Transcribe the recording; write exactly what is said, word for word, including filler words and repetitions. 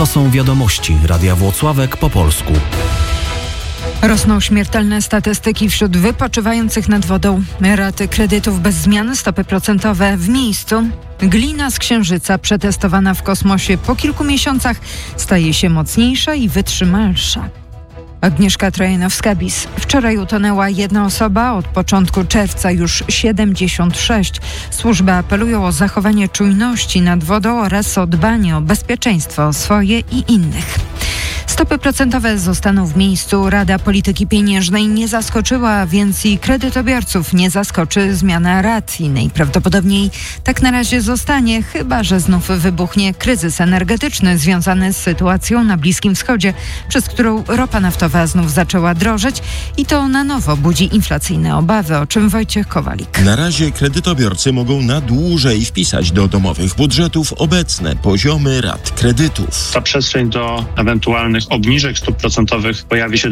To są wiadomości Radia Włocławek po polsku. Rosną śmiertelne statystyki wśród wypoczywających nad wodą. Raty kredytów bez zmian, stopy procentowe w miejscu. Glina z Księżyca przetestowana w kosmosie po kilku miesiącach staje się mocniejsza i wytrzymalsza. Agnieszka Trojanowska-Bis. Wczoraj utonęła jedna osoba, od początku czerwca już siedemdziesiąt sześć. Służby apelują o zachowanie czujności nad wodą oraz o dbanie o bezpieczeństwo swoje i innych. Stopy procentowe zostaną w miejscu. Rada Polityki Pieniężnej nie zaskoczyła, więc i kredytobiorców nie zaskoczy zmiana rat i najprawdopodobniej tak na razie zostanie, chyba że znów wybuchnie kryzys energetyczny związany z sytuacją na Bliskim Wschodzie, przez którą ropa naftowa znów zaczęła drożeć i to na nowo budzi inflacyjne obawy, o czym Wojciech Kowalik. Na razie kredytobiorcy mogą na dłużej wpisać do domowych budżetów obecne poziomy rat kredytów. Ta przestrzeń do ewentualnych obniżek stóp procentowych pojawi się